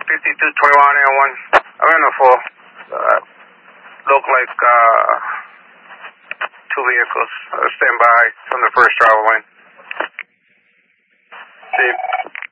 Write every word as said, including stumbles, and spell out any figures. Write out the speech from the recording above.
fifty-two twenty-one L one. I'm in a full. Uh, look like uh, two vehicles. Uh, stand by from the first travel lane. See.